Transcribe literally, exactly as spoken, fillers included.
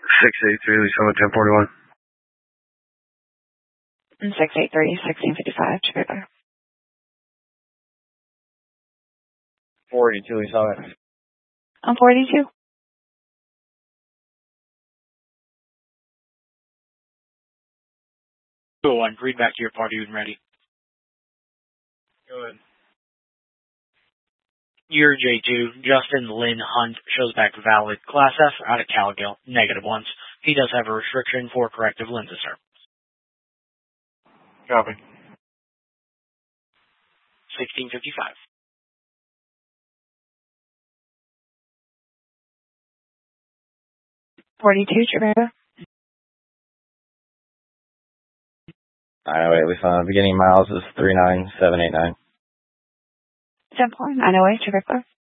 six eight three, Lisa, ten forty-one. And six eight three, sixteen fifty-five, Trevor. four eighty-two, Lisa. On forty-two. two oh one, read back to your party when ready. Go ahead. Year J two, Justin Lynn Hunt shows back valid. Class F out of Calgill, negative ones. He does have a restriction for corrective lenses, sir. Copy. sixteen fifty-five. forty-two, Trevor. nine oh eight, Lisa. Beginning miles is three nine seven eight nine. Simple, nine oh eight, Trevor.